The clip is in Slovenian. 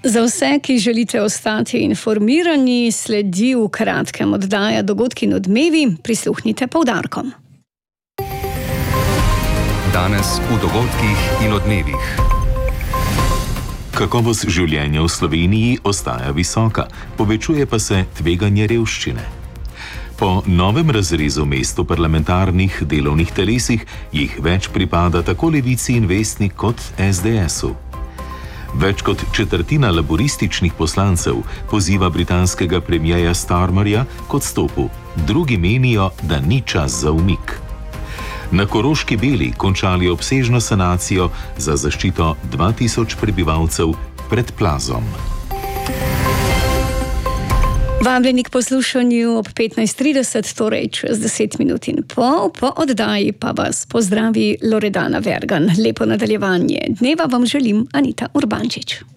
Za vse, ki želite ostati informirani, sledi v kratkem oddaja Dogodki in odmevi, prisluhnite poudarkom. Danes v Dogodkih in odmevih. Kakovost življenja v Sloveniji ostaja visoka, povečuje pa se tveganje revščine. Po novem razrezu mest v parlamentarnih delovnih telesih jih več pripada tako Levici in Vesni kot SDS-u. Več kot četrtina laborističnih poslancev poziva britanskega premierja Starmerja k odstopu, drugi menijo, da ni čas za umik. Na Koroški Beli končali obsežno sanacijo za zaščito 2000 prebivalcev pred plazom. Vabljeni k poslušanju ob 15:30, torej čez 10 minut in pol, po oddaji pa vas pozdravi Loredana Vergan. Lepo nadaljevanje dneva vam želim Anita Urbančič.